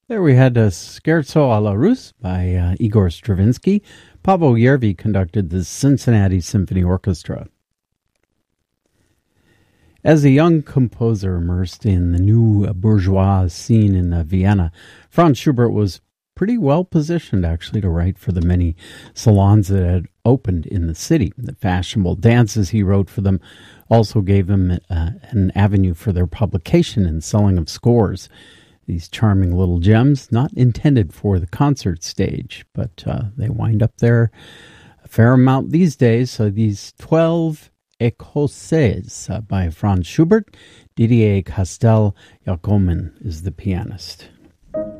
There we had a Scherzo alla Russe by Igor Stravinsky. Pavel Yervi conducted the Cincinnati Symphony Orchestra. As a young composer immersed in the new bourgeois scene in Vienna, Franz Schubert was pretty well positioned, actually, to write for the many salons that had opened in the city. The fashionable dances he wrote for them also gave them an avenue for their publication and selling of scores. These charming little gems, not intended for the concert stage, but they wind up there a fair amount these days. So these 12 Écossaises by Franz Schubert. Didier Castel-Jacomin is the pianist.